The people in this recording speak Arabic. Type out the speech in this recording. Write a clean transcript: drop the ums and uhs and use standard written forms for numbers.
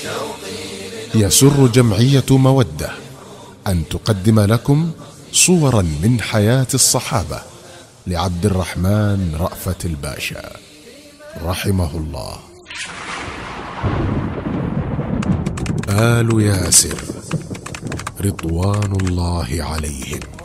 يسر جمعية مودة أن تقدم لكم صورا من حياة الصحابة لعبد الرحمن رأفت الباشا رحمه الله. آل ياسر رضوان الله عليهم.